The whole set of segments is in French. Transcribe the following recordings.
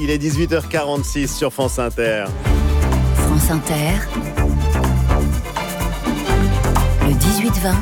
il est 18h46 sur France Inter. France Inter, le 18-20,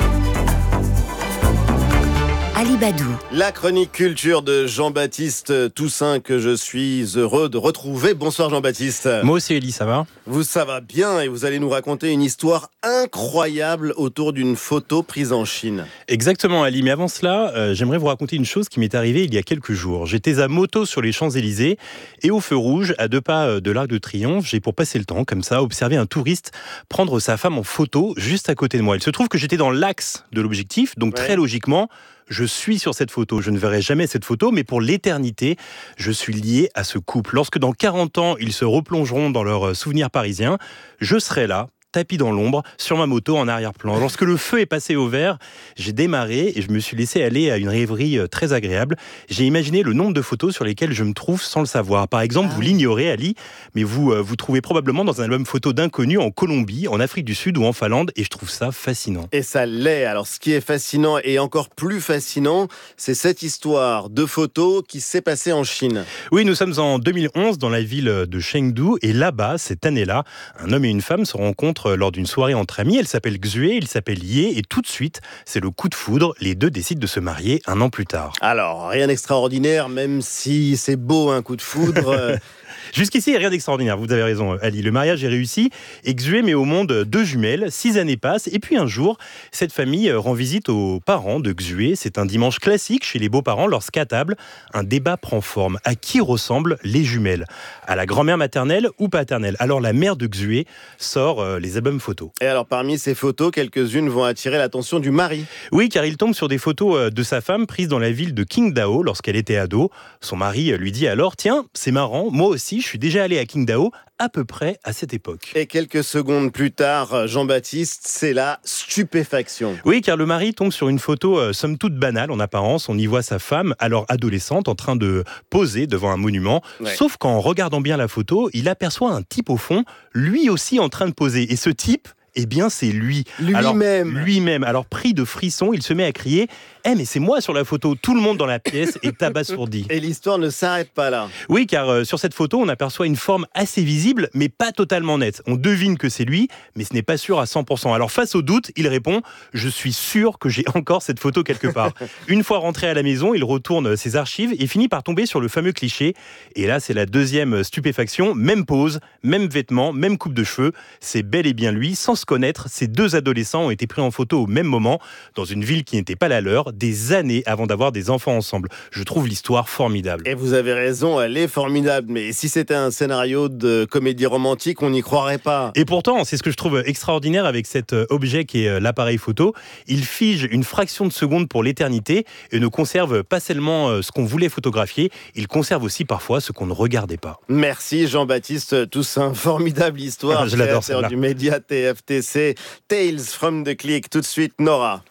Ali Badou. La chronique culture de Jean-Baptiste Toussaint que je suis heureux de retrouver. Bonsoir Jean-Baptiste. Moi aussi Elie, ça va ? Ça va bien et vous allez nous raconter une histoire incroyable autour d'une photo prise en Chine. Exactement Ali, mais avant cela, j'aimerais vous raconter une chose qui m'est arrivée il y a quelques jours. J'étais à moto sur les Champs-Élysées et au feu rouge, à 2 pas de l'Arc de Triomphe, j'ai pour passer le temps, comme ça, observé un touriste prendre sa femme en photo juste à côté de moi. Il se trouve que j'étais dans l'axe de l'objectif, donc très logiquement, je suis sur cette photo. Je ne verrai jamais cette photo, mais pour l'éternité, je suis lié à ce couple. Lorsque dans 40 ans, ils se replongeront dans leurs souvenirs parisiens, je serai là, tapis dans l'ombre, sur ma moto en arrière-plan. Lorsque le feu est passé au vert, j'ai démarré et je me suis laissé aller à une rêverie très agréable. J'ai imaginé le nombre de photos sur lesquelles je me trouve sans le savoir. Par exemple, vous l'ignorez, Ali, mais vous trouvez probablement dans un album photo d'inconnus en Colombie, en Afrique du Sud ou en Finlande, et je trouve ça fascinant. Et ça l'est. Alors, ce qui est fascinant et encore plus fascinant, c'est cette histoire de photos qui s'est passée en Chine. Oui, nous sommes en 2011 dans la ville de Chengdu, et là-bas, cette année-là, un homme et une femme se rencontrent lors d'une soirée entre amis. Elle s'appelle Xue, il s'appelle Ye, et tout de suite, c'est le coup de foudre. Les deux décident de se marier 1 an plus tard. Alors, rien d'extraordinaire, même si c'est beau un coup de foudre. Jusqu'ici, rien d'extraordinaire, vous avez raison Ali. Le mariage est réussi et Xue met au monde 2 jumelles, 6 années passent et puis un jour, cette famille rend visite aux parents de Xue. C'est un dimanche classique chez les beaux-parents lorsqu'à table, un débat prend forme. À qui ressemblent les jumelles ? À la grand-mère maternelle ou paternelle ? Alors la mère de Xue sort les albums photos. Et alors parmi ces photos, quelques-unes vont attirer l'attention du mari. Oui, car il tombe sur des photos de sa femme prises dans la ville de Qingdao lorsqu'elle était ado. Son mari lui dit alors « Tiens, c'est marrant, moi aussi je suis déjà allé à Qingdao à peu près à cette époque. » Et quelques secondes plus tard, Jean-Baptiste, c'est la stupéfaction. Oui, car le mari tombe sur une photo somme toute banale en apparence. On y voit sa femme, alors adolescente, en train de poser devant un monument. Ouais. Sauf qu'en regardant bien la photo, il aperçoit un type au fond, lui aussi en train de poser. Et ce type, eh bien, c'est lui. Lui-même. Alors, pris de frissons, il se met à crier « mais c'est moi sur la photo !» Tout le monde dans la pièce est abasourdi. Et l'histoire ne s'arrête pas là. Oui, car sur cette photo, on aperçoit une forme assez visible, mais pas totalement nette. On devine que c'est lui, mais ce n'est pas sûr à 100%. Alors, face au doute, il répond « Je suis sûr que j'ai encore cette photo quelque part. » Une fois rentré à la maison, il retourne ses archives et finit par tomber sur le fameux cliché. Et là, c'est la deuxième stupéfaction. Même pose, même vêtements, même coupe de cheveux. C'est bel et bien lui, sans se connaître. Ces 2 adolescents ont été pris en photo au même moment, dans une ville qui n'était pas la leur, des années avant d'avoir des enfants ensemble. Je trouve l'histoire formidable. Et vous avez raison, elle est formidable. Mais si c'était un scénario de comédie romantique, on n'y croirait pas. Et pourtant, c'est ce que je trouve extraordinaire avec cet objet qui est l'appareil photo. Il fige une fraction de seconde pour l'éternité et ne conserve pas seulement ce qu'on voulait photographier, il conserve aussi parfois ce qu'on ne regardait pas. Merci Jean-Baptiste Toussaint. Formidable histoire. Je l'adore, celle-là. Du média TFTC. Tales from the Click. Tout de suite, Nora.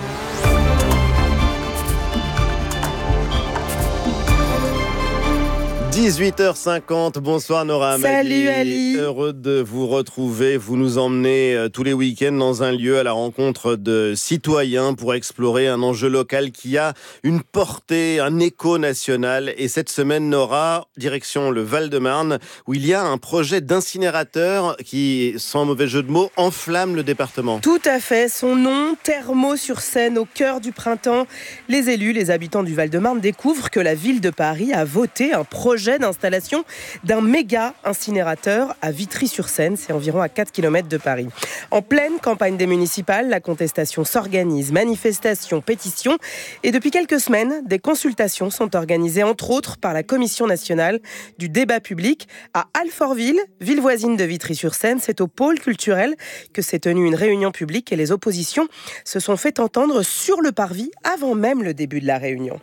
« 18h50, bonsoir Nora. Salut Ali. Heureux de vous retrouver. Vous nous emmenez tous les week-ends dans un lieu à la rencontre de citoyens pour explorer un enjeu local qui a une portée, un écho national. Et cette semaine, Nora, direction le Val-de-Marne, où il y a un projet d'incinérateur qui, sans mauvais jeu de mots, enflamme le département. Tout à fait. Son nom, Thermo-sur-Seine, au cœur du printemps. Les élus, les habitants du Val-de-Marne découvrent que la ville de Paris a voté un projet d'installation d'un méga incinérateur à Vitry-sur-Seine, c'est environ à 4 km de Paris. En pleine campagne des municipales, la contestation s'organise, manifestations, pétitions, et depuis quelques semaines, des consultations sont organisées, entre autres par la Commission nationale du débat public à Alfortville, ville voisine de Vitry-sur-Seine. C'est au pôle culturel que s'est tenue une réunion publique et les oppositions se sont fait entendre sur le parvis avant même le début de la réunion.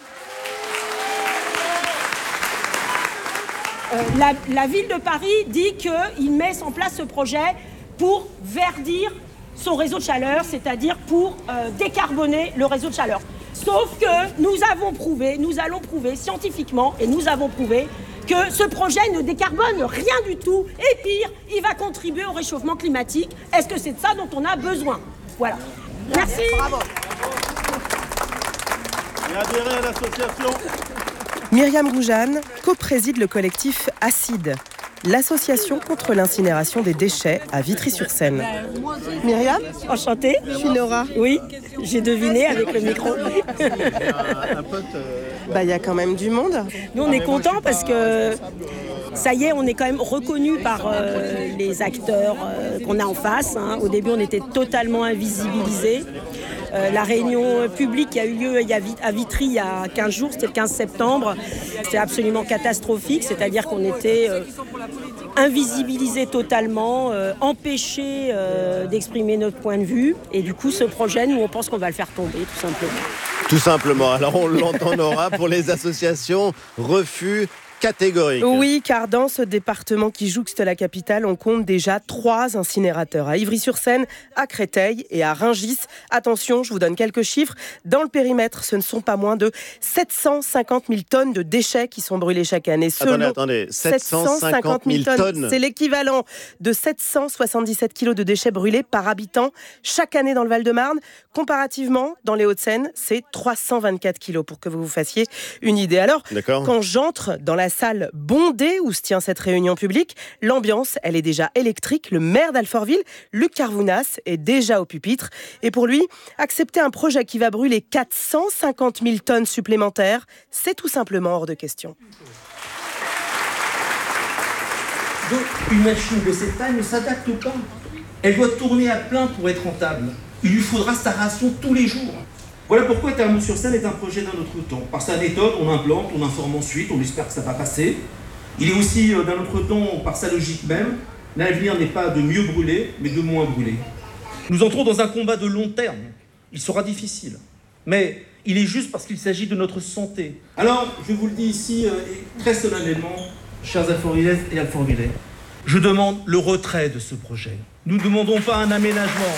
La ville de Paris dit qu'il met en place ce projet pour verdir son réseau de chaleur, c'est-à-dire pour décarboner le réseau de chaleur. Sauf que nous allons prouver scientifiquement, et nous avons prouvé que ce projet ne décarbone rien du tout. Et pire, il va contribuer au réchauffement climatique. Est-ce que c'est de ça dont on a besoin ? Voilà. Merci. Bravo. Et adhérer à l'association Myriam Goujane co-préside le collectif Acide, l'association contre l'incinération des déchets à Vitry-sur-Seine. Myriam, Enchantée. je suis Nora. Oui, j'ai deviné avec le micro. Il y a quand même du monde. Nous, on est contents parce que ça y est, on est quand même reconnu par les acteurs qu'on a en face. Au début, on était totalement invisibilisés. La réunion publique qui a eu lieu à Vitry il y a 15 jours, c'était le 15 septembre. C'était absolument catastrophique, c'est-à-dire qu'on était invisibilisés totalement, empêchés d'exprimer notre point de vue. Et du coup, ce projet, nous, on pense qu'on va le faire tomber, tout simplement. Tout simplement. Alors, on l'entend, Nora, pour les associations, refus catégorique. Oui, car dans ce département qui jouxte la capitale, on compte déjà 3 incinérateurs. À Ivry-sur-Seine, à Créteil et à Rungis. Attention, je vous donne quelques chiffres. Dans le périmètre, ce ne sont pas moins de 750 000 tonnes de déchets qui sont brûlés chaque année. Attendez, 750 000 tonnes. C'est l'équivalent de 777 kilos de déchets brûlés par habitant chaque année dans le Val-de-Marne. Comparativement, dans les Hauts-de-Seine, c'est 324 kilos, pour que vous vous fassiez une idée. Alors, quand j'entre dans la salle bondée où se tient cette réunion publique, l'ambiance, elle est déjà électrique. Le maire d'Alfortville, Luc Carvounas, est déjà au pupitre. Et pour lui, accepter un projet qui va brûler 450 000 tonnes supplémentaires, c'est tout simplement hors de question. Donc, une machine de cette taille ne s'adapte pas. Elle doit tourner à plein pour être rentable. Il lui faudra sa ration tous les jours. Voilà pourquoi Thermos-sur-Seine est un projet d'un autre temps. Par sa méthode, on implante, on informe ensuite, on espère que ça va passer. Il est aussi d'un autre temps par sa logique même. L'avenir n'est pas de mieux brûler, mais de moins brûler. Nous entrons dans un combat de long terme. Il sera difficile. Mais il est juste parce qu'il s'agit de notre santé. Alors, je vous le dis ici, très solennellement, chers Alfortvillaises et Alfortvillais, je demande le retrait de ce projet. Nous ne demandons pas un aménagement.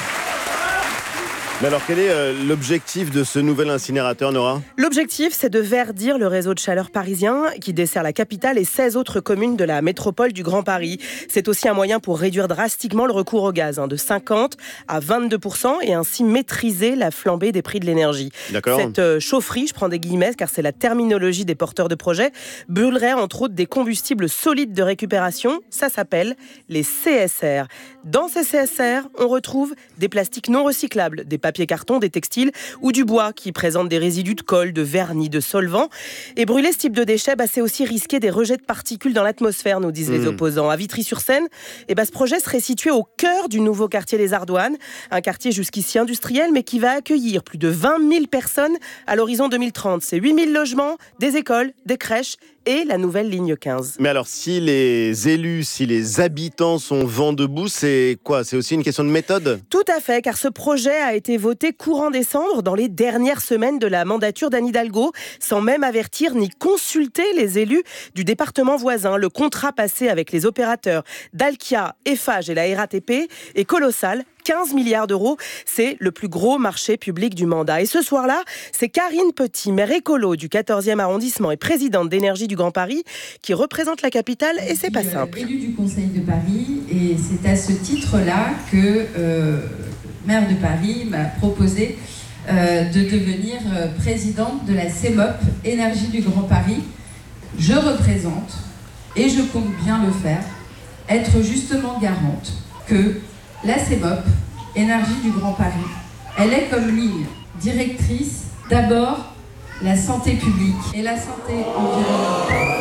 Mais alors, quel est l'objectif de ce nouvel incinérateur, Nora ? L'objectif, c'est de verdir le réseau de chaleur parisien qui dessert la capitale et 16 autres communes de la métropole du Grand Paris. C'est aussi un moyen pour réduire drastiquement le recours au gaz, de 50 à 22%, et ainsi maîtriser la flambée des prix de l'énergie. D'accord. Cette chaufferie, je prends des guillemets car c'est la terminologie des porteurs de projets, brûlerait entre autres des combustibles solides de récupération. Ça s'appelle les CSR. Dans ces CSR, on retrouve des plastiques non recyclables, des papier carton, des textiles ou du bois qui présentent des résidus de colle, de vernis, de solvants. Et brûler ce type de déchets, c'est aussi risquer des rejets de particules dans l'atmosphère, nous disent les opposants. À Vitry-sur-Seine, ce projet serait situé au cœur du nouveau quartier des Ardoines, un quartier jusqu'ici industriel, mais qui va accueillir plus de 20 000 personnes à l'horizon 2030. C'est 8 000 logements, des écoles, des crèches et la nouvelle ligne 15. Mais alors, si les élus, si les habitants sont vent debout, c'est quoi ? C'est aussi une question de méthode ? Tout à fait, car ce projet a été voté courant décembre, dans les dernières semaines de la mandature d'Anne Hidalgo, sans même avertir ni consulter les élus du département voisin. Le contrat passé avec les opérateurs Dalkia, Eiffage et la RATP est colossal. 15 milliards d'euros, c'est le plus gros marché public du mandat. Et ce soir-là, c'est Karine Petit, maire écolo du 14e arrondissement et présidente d'Énergie du Grand Paris, qui représente la capitale, et c'est pas simple. Élue du Conseil de Paris, et c'est à ce titre-là que maire de Paris m'a proposé de devenir présidente de la CEMOP Énergie du Grand Paris. Je représente, et je compte bien le faire, être justement garante que la CEMOP, Énergie du Grand Paris, elle est comme ligne directrice, d'abord la santé publique et la santé environnementale.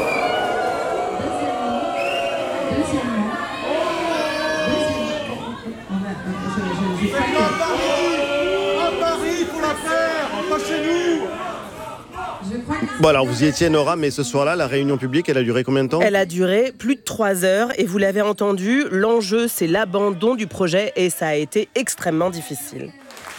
Deuxièmement, à Paris, il faut la faire, pas chez nous. Bon, alors vous y étiez, Nora, mais ce soir-là, la réunion publique, elle a duré combien de temps ? Elle a duré plus de 3 heures et vous l'avez entendu, l'enjeu c'est l'abandon du projet et ça a été extrêmement difficile.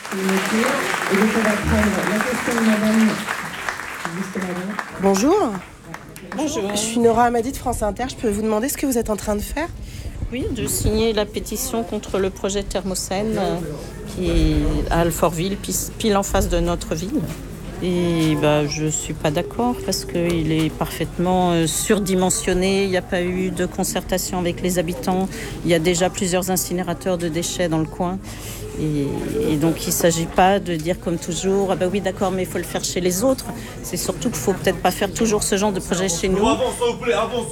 Bonjour. Bonjour. Je suis Nora Amadi de France Inter, je peux vous demander ce que vous êtes en train de faire ? Oui, de signer la pétition contre le projet Thermos-Seine qui est à Alfortville, pile en face de notre ville. Et je ne suis pas d'accord parce qu'il est parfaitement surdimensionné. Il n'y a pas eu de concertation avec les habitants. Il y a déjà plusieurs incinérateurs de déchets dans le coin. Et donc il ne s'agit pas de dire comme toujours, ah ben oui d'accord, mais il faut le faire chez les autres. C'est surtout qu'il ne faut peut-être pas faire toujours ce genre de projet chez nous. Avance, s'il vous plaît, avance.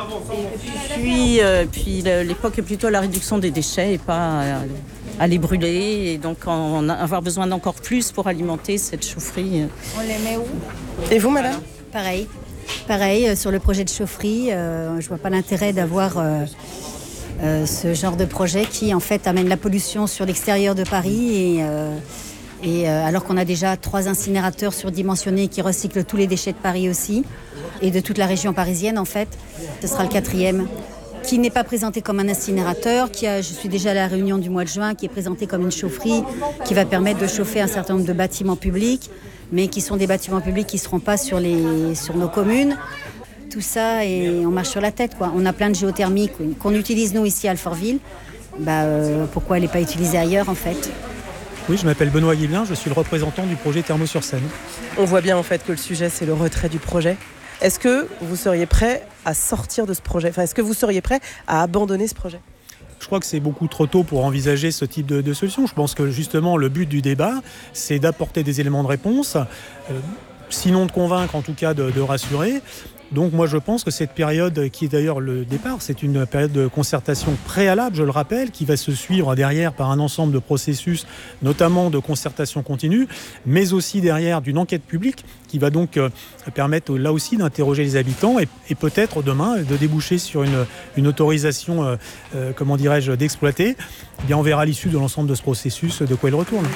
Puis l'époque est plutôt à la réduction des déchets et pas à les brûler. Et donc on a avoir besoin d'encore plus pour alimenter cette chaufferie. On les met où ? Et vous, madame ? Pareil, sur le projet de chaufferie, je ne vois pas l'intérêt d'avoir ce genre de projet qui en fait amène la pollution sur l'extérieur de Paris et alors qu'on a déjà 3 incinérateurs surdimensionnés qui recyclent tous les déchets de Paris aussi et de toute la région parisienne en fait. Ce sera le 4e qui n'est pas présenté comme un incinérateur, je suis déjà à la réunion du mois de juin, qui est présenté comme une chaufferie qui va permettre de chauffer un certain nombre de bâtiments publics, mais qui sont des bâtiments publics qui ne seront pas sur nos communes. Tout ça, et on marche sur la tête, quoi. On a plein de géothermie qu'on utilise nous ici à Alfortville. Pourquoi elle n'est pas utilisée ailleurs en fait ? Oui, je m'appelle Benoît Guiblin, je suis le représentant du projet Thermo-sur-Seine. On voit bien en fait que le sujet c'est le retrait du projet. Est-ce que vous seriez prêt à sortir de ce projet ? Est-ce que vous seriez prêt à abandonner ce projet ? Je crois que c'est beaucoup trop tôt pour envisager ce type de solution. Je pense que justement le but du débat, c'est d'apporter des éléments de réponse, sinon de convaincre, en tout cas de rassurer. Donc moi je pense que cette période qui est d'ailleurs le départ, c'est une période de concertation préalable, je le rappelle, qui va se suivre derrière par un ensemble de processus, notamment de concertation continue, mais aussi derrière d'une enquête publique qui va donc permettre là aussi d'interroger les habitants et peut-être demain de déboucher sur une autorisation, d'exploiter. Eh bien on verra à l'issue de l'ensemble de ce processus de quoi il retourne.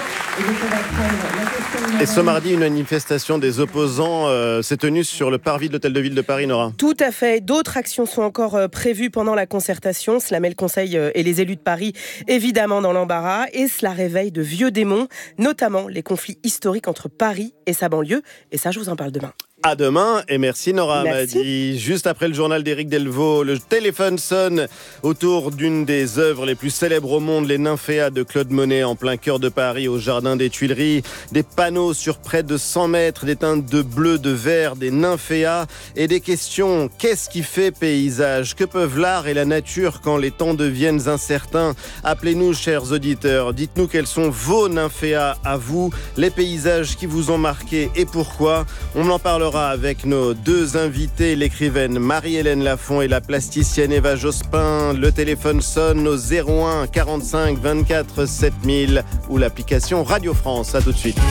Et ce mardi, une manifestation des opposants s'est tenue sur le parvis de l'Hôtel de Ville de Paris, Nora. Tout à fait. D'autres actions sont encore prévues pendant la concertation. Cela met le Conseil et les élus de Paris évidemment dans l'embarras et cela réveille de vieux démons, notamment les conflits historiques entre Paris et sa banlieue. Et ça, je vous en parle demain. À demain et merci Nora Merci. Amadi. Juste après le journal d'Éric Delvaux, le téléphone sonne autour d'une des œuvres les plus célèbres au monde, les Nymphéas de Claude Monet en plein cœur de Paris, au jardin des Tuileries. Des panneaux sur près de 100 mètres, des teintes de bleu, de vert, des Nymphéas et des questions. Qu'est-ce qui fait paysage ? Que peuvent l'art et la nature quand les temps deviennent incertains ? Appelez-nous, chers auditeurs. Dites-nous quels sont vos Nymphéas à vous, les paysages qui vous ont marqué et pourquoi. On en parlera avec nos 2 invités, l'écrivaine Marie-Hélène Lafont et la plasticienne Eva Jospin. Le téléphone sonne au 01 45 24 7000 ou l'application Radio France. À tout de suite.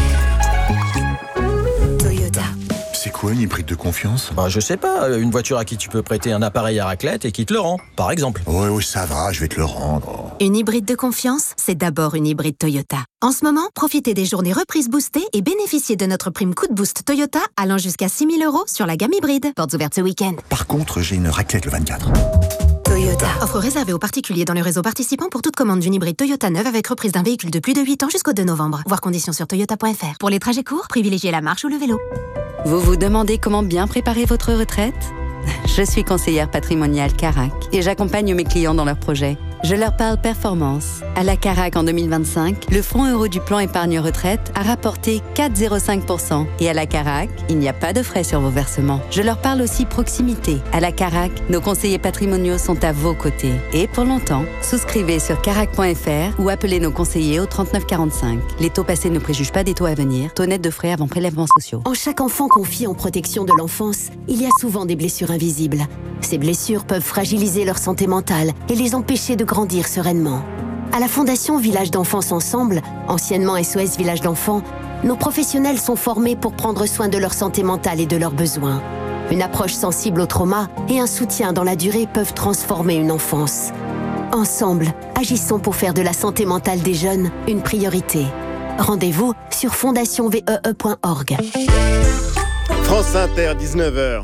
Toyota. C'est quoi une hybride de confiance ? Je sais pas, une voiture à qui tu peux prêter un appareil à raclette et qui te le rend, par exemple. Oui, ça va, je vais te le rendre. Une hybride de confiance, c'est d'abord une hybride Toyota. En ce moment, profitez des journées reprises boostées et bénéficiez de notre prime coup de boost Toyota allant jusqu'à 6 000 € sur la gamme hybride. Portes ouvertes ce week-end. Par contre, j'ai une raclette le 24. Toyota. Offre réservée aux particuliers dans le réseau participant pour toute commande d'une hybride Toyota neuve avec reprise d'un véhicule de plus de 8 ans jusqu'au 2 novembre. Voir conditions sur toyota.fr. Pour les trajets courts, privilégiez la marche ou le vélo. Vous vous demandez comment bien préparer votre retraite ? Je suis conseillère patrimoniale Carac et j'accompagne mes clients dans leurs projets. Je leur parle performance. À la Carac en 2025, le fonds euro du plan épargne retraite a rapporté 4,05%. Et à la Carac, il n'y a pas de frais sur vos versements. Je leur parle aussi proximité. À la Carac, nos conseillers patrimoniaux sont à vos côtés. Et pour longtemps, souscrivez sur carac.fr ou appelez nos conseillers au 3945. Les taux passés ne préjugent pas des taux à venir. Taux net de frais avant prélèvements sociaux. En chaque enfant confié en protection de l'enfance, il y a souvent des blessures invisibles. Ces blessures peuvent fragiliser leur santé mentale et les empêcher de grandir sereinement. À la Fondation Village d'Enfance Ensemble, anciennement SOS Village d'Enfants, nos professionnels sont formés pour prendre soin de leur santé mentale et de leurs besoins. Une approche sensible au trauma et un soutien dans la durée peuvent transformer une enfance. Ensemble, agissons pour faire de la santé mentale des jeunes une priorité. Rendez-vous sur fondationvee.org. France Inter, 19h.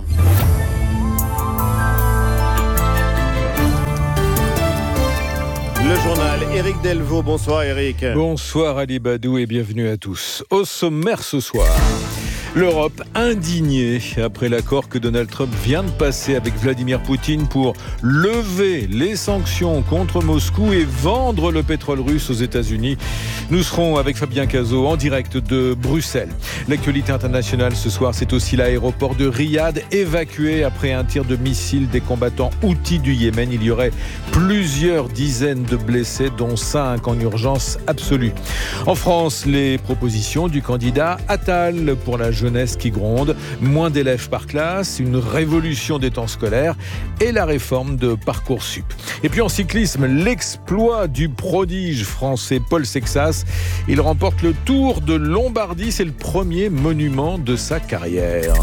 Le journal, Éric Delvaux. Bonsoir Éric. Bonsoir Ali Badou et bienvenue à tous. Au sommaire ce soir, L'Europe indignée après l'accord que Donald Trump vient de passer avec Vladimir Poutine pour lever les sanctions contre Moscou et vendre le pétrole russe aux États-Unis. Nous serons avec Fabien Cazot en direct de Bruxelles. L'actualité internationale ce soir, c'est aussi l'aéroport de Riyad évacué après un tir de missile des combattants houthis du Yémen. Il y aurait plusieurs dizaines de blessés, dont 5 en urgence absolue. En France, les propositions du candidat Attal pour la jeunesse qui gronde, moins d'élèves par classe, une révolution des temps scolaires et la réforme de Parcoursup. Et puis en cyclisme, l'exploit du prodige français Paul Sexas. Il remporte le Tour de Lombardie, c'est le premier monument de sa carrière.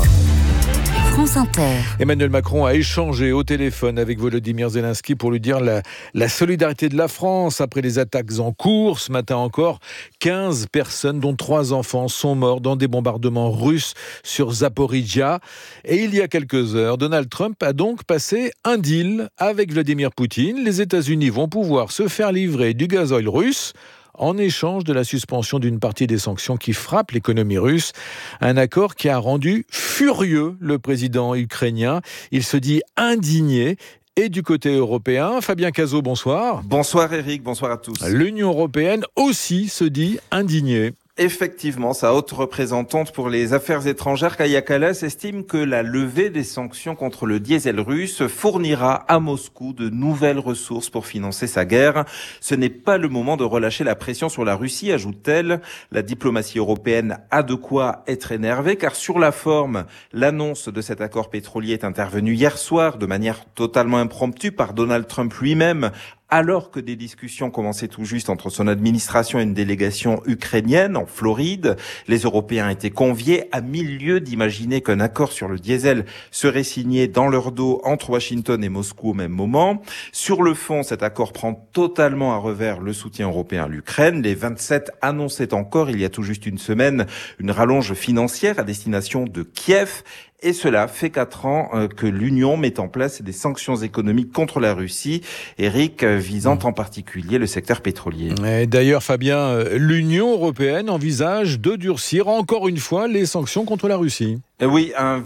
France Inter. Emmanuel Macron a échangé au téléphone avec Volodymyr Zelensky pour lui dire la solidarité de la France après les attaques en cours. Ce matin encore, 15 personnes, dont 3 enfants, sont morts dans des bombardements russes sur Zaporijia. Et il y a quelques heures, Donald Trump a donc passé un deal avec Vladimir Poutine. Les États-Unis vont pouvoir se faire livrer du gazoil russe en échange de la suspension d'une partie des sanctions qui frappent l'économie russe. Un accord qui a rendu furieux le président ukrainien. Il se dit indigné. Et du côté européen, Fabien Cazot, bonsoir. Bonsoir Eric, bonsoir à tous. L'Union européenne aussi se dit indignée. Effectivement, sa haute représentante pour les affaires étrangères, Kaja Kallas, estime que la levée des sanctions contre le diesel russe fournira à Moscou de nouvelles ressources pour financer sa guerre. Ce n'est pas le moment de relâcher la pression sur la Russie, ajoute-t-elle. La diplomatie européenne a de quoi être énervée, car sur la forme, l'annonce de cet accord pétrolier est intervenue hier soir de manière totalement impromptue par Donald Trump lui-même, alors que des discussions commençaient tout juste entre son administration et une délégation ukrainienne en Floride. Les Européens étaient conviés, à 1000 lieues d'imaginer qu'un accord sur le diesel serait signé dans leur dos entre Washington et Moscou au même moment. Sur le fond, cet accord prend totalement à revers le soutien européen à l'Ukraine. Les 27 annonçaient encore, il y a tout juste une semaine, une rallonge financière à destination de Kiev. Et cela fait 4 ans que l'Union met en place des sanctions économiques contre la Russie, Eric, visant en particulier le secteur pétrolier. Et d'ailleurs, Fabien, l'Union européenne envisage de durcir encore une fois les sanctions contre la Russie. Oui, un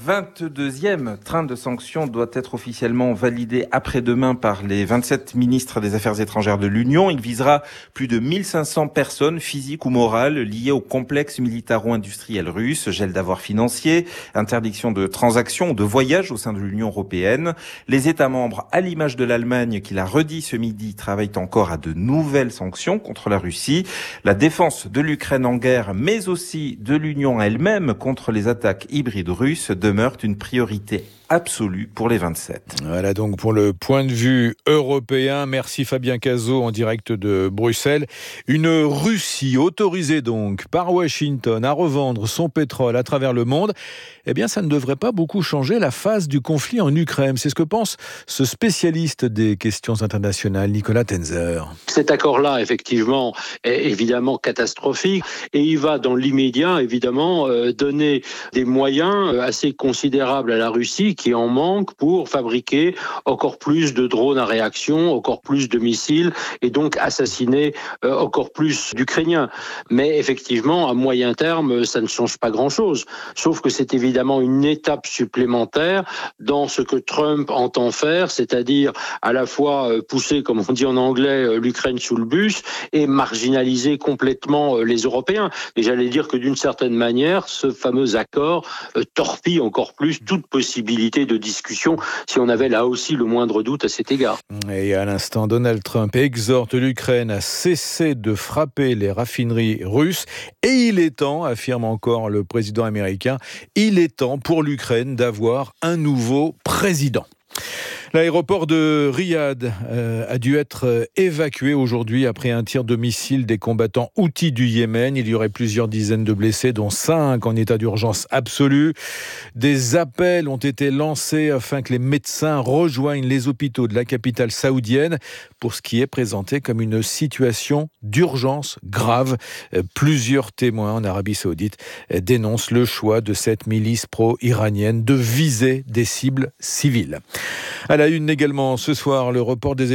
22e train de sanctions doit être officiellement validé après-demain par les 27 ministres des Affaires étrangères de l'Union. Il visera plus de 1500 personnes, physiques ou morales, liées au complexe militaro-industriel russe, gel d'avoirs financiers, interdiction de transactions ou de voyages au sein de l'Union européenne. Les États membres, à l'image de l'Allemagne, qui l'a redit ce midi, travaillent encore à de nouvelles sanctions contre la Russie. La défense de l'Ukraine en guerre, mais aussi de l'Union elle-même contre les attaques hybrides russe demeure une priorité absolue pour les 27. Voilà donc pour le point de vue européen. Merci Fabien Cazot en direct de Bruxelles. Une Russie autorisée donc par Washington à revendre son pétrole à travers le monde, eh bien ça ne devrait pas beaucoup changer la phase du conflit en Ukraine. C'est ce que pense ce spécialiste des questions internationales, Nicolas Tenzer. Cet accord-là, effectivement, est évidemment catastrophique et il va dans l'immédiat, évidemment, donner des moyens assez considérables à la Russie qui en manque pour fabriquer encore plus de drones à réaction, encore plus de missiles et donc assassiner encore plus d'Ukrainiens. Mais effectivement, à moyen terme, ça ne change pas grand-chose. Sauf que c'est évidemment une étape supplémentaire dans ce que Trump entend faire, c'est-à-dire à la fois pousser, comme on dit en anglais, l'Ukraine sous le bus et marginaliser complètement les Européens. Et j'allais dire que d'une certaine manière, ce fameux accord torpille encore plus toute possibilité de discussion si on avait là aussi le moindre doute à cet égard. Et à l'instant, Donald Trump exhorte l'Ukraine à cesser de frapper les raffineries russes. Et il est temps, affirme encore le président américain, il est temps pour l'Ukraine d'avoir un nouveau président. L'aéroport de Riyad a dû être évacué aujourd'hui après un tir de missile des combattants houthis du Yémen. Il y aurait plusieurs dizaines de blessés, dont 5 en état d'urgence absolue. Des appels ont été lancés afin que les médecins rejoignent les hôpitaux de la capitale saoudienne pour ce qui est présenté comme une situation d'urgence grave. Plusieurs témoins en Arabie Saoudite dénoncent le choix de cette milice pro-iranienne de viser des cibles civiles. À la une également ce soir, le report des